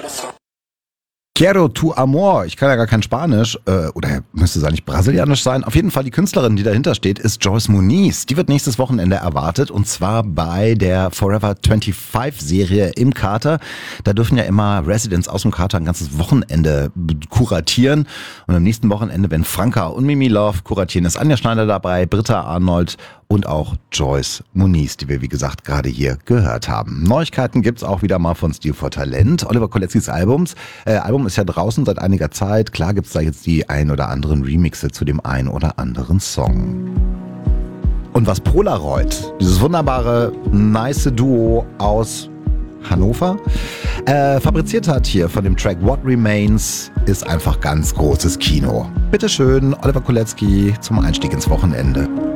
Quiero tu amor. Ich kann ja gar kein Spanisch. Oder müsste es eigentlich brasilianisch sein. Auf jeden Fall die Künstlerin, die dahinter steht, ist Joyce Muniz. Die wird nächstes Wochenende erwartet. Und zwar bei der Forever 25-Serie im Kater. Da dürfen ja immer Residents aus dem Kater ein ganzes Wochenende kuratieren. Und am nächsten Wochenende, wenn Franka und Mimi Love kuratieren, ist Anja Schneider dabei, Britta Arnold und auch Joyce Muniz, die wir wie gesagt gerade hier gehört haben. Neuigkeiten gibt's auch wieder mal von Stil for Talent. Oliver Koletzkis Album ist ja draußen seit einiger Zeit. Klar gibt's da jetzt die ein oder anderen Remixe zu dem ein oder anderen Song. Und was Polaroid, dieses wunderbare, nice Duo aus Hannover, fabriziert hat hier von dem Track What Remains, ist einfach ganz großes Kino. Bitteschön, Oliver Koletzki zum Einstieg ins Wochenende.